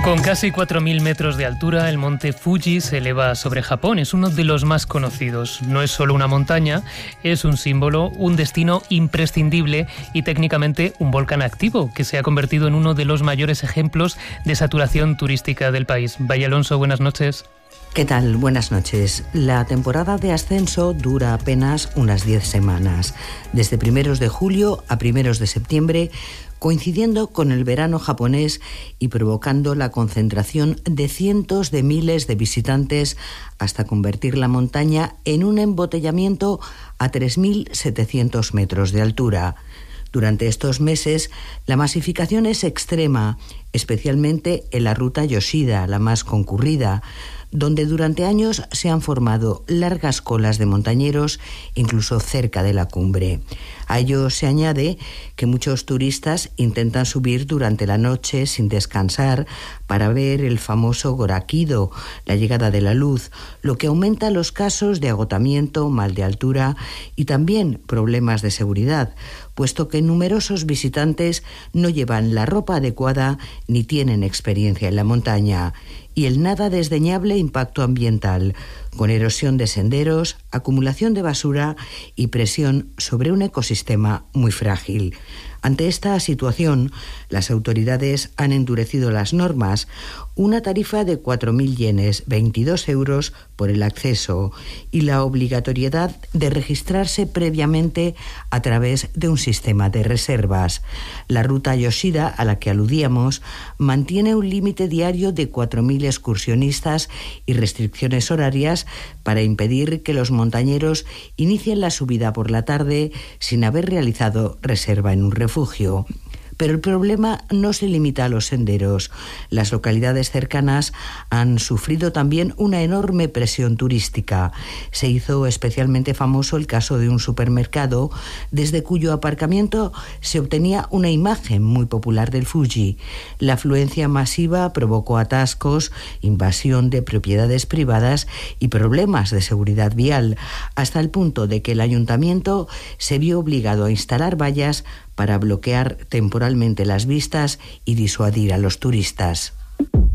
Con casi 4.000 metros de altura, el monte Fuji se eleva sobre Japón. Es uno de los más conocidos. No es solo una montaña, es un símbolo, un destino imprescindible y técnicamente un volcán activo que se ha convertido en uno de los mayores ejemplos de saturación turística del país. Valle Alonso, buenas noches. ¿Qué tal? Buenas noches. La temporada de ascenso dura apenas unas 10 semanas, desde primeros de julio a primeros de septiembre, coincidiendo con el verano japonés y provocando la concentración de cientos de miles de visitantes hasta convertir la montaña en un embotellamiento a 3.700 metros de altura. Durante estos meses, la masificación es extrema, especialmente en la ruta Yoshida, la más concurrida, donde durante años se han formado largas colas de montañeros, incluso cerca de la cumbre. A ello se añade que muchos turistas intentan subir durante la noche sin descansar para ver el famoso Gorakido, la llegada de la luz, lo que aumenta los casos de agotamiento, mal de altura y también problemas de seguridad, puesto que numerosos visitantes no llevan la ropa adecuada ni tienen experiencia en la montaña, y el nada desdeñable impacto ambiental, con erosión de senderos, acumulación de basura y presión sobre un ecosistema muy frágil. Ante esta situación, las autoridades han endurecido las normas, una tarifa de 4.000 yenes, 22 euros por el acceso, y la obligatoriedad de registrarse previamente a través de un sistema de reservas. La ruta Yoshida, a la que aludíamos, mantiene un límite diario de 4.000 excursionistas y restricciones horarias para impedir que los montañeros inicien la subida por la tarde sin haber realizado reserva en un refugio. Pero el problema no se limita a los senderos. Las localidades cercanas han sufrido también una enorme presión turística. Se hizo especialmente famoso el caso de un supermercado desde cuyo aparcamiento se obtenía una imagen muy popular del Fuji. La afluencia masiva provocó atascos, invasión de propiedades privadas y problemas de seguridad vial, hasta el punto de que el ayuntamiento se vio obligado a instalar vallas para bloquear temporalmente las vistas y disuadir a los turistas.